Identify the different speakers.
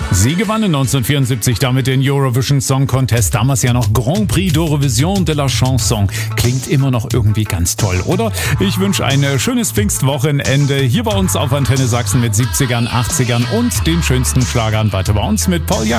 Speaker 1: Sie gewannen 1974 damit den Eurovision Song Contest, damals ja noch Grand Prix d'Eurovision de la Chanson. Klingt immer noch irgendwie ganz toll, oder? Ich wünsche ein schönes Pfingstwochenende hier bei uns auf Antenne Sachsen mit 70ern, 80ern und den schönsten Schlagern. Weiter bei uns mit Paul Young.